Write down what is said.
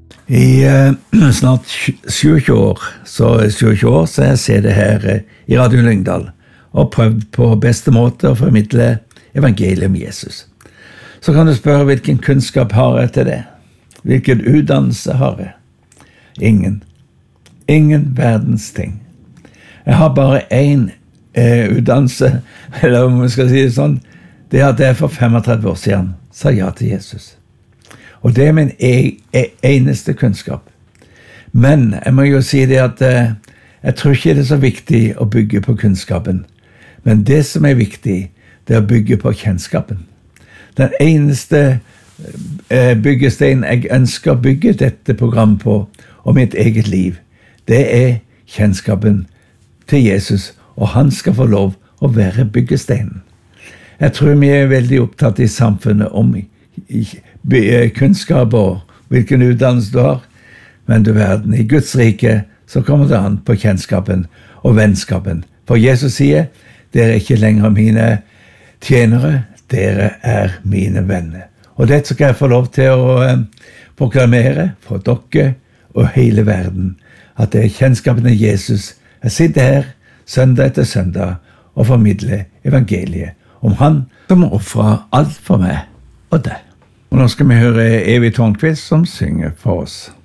I snart 27 år, så 27 år, så jeg sitter her i Radio Lyngdal og prøvd på beste måte å formidle evangeliet om Jesus. Så kan du spørre hvilken kunnskap har jeg til det? Hvilken utdannelse har jeg? Ingen. Ingen verdens ting. Jeg har bare en utdannelse, eller om jeg skal si det sånn, det at jeg for 35 år siden sa ja til Jesus. Og det er min eneste kunnskap. Men jeg må jo si det at jeg tror ikke det er så viktig å bygge på kunnskapen. Men det som er viktig, det er å bygge på kjennskapen. Den eneste byggestein jeg ønsker å bygge dette programmet på, og mitt eget liv, det er kjennskapen til Jesus, og han skal få lov å være byggesteinen. Jeg tror vi er veldig opptatt i samfunnet om kunnskap og hvilken utdannelse du har, men du verden, i Guds rike så kommer det an på kjennskapen og vennskapen. For Jesus sier, dere er ikke lenger mine tjenere, dere er mine venner. Og det skal jeg få lov til å proklamere for dere og hele verden, at det er kjennskapen til Jesus. Jeg sitter her søndag etter søndag og formidler evangeliet om han som offrer alt for meg og deg. Og nå skal vi høre Evy Tornquist som synger for oss.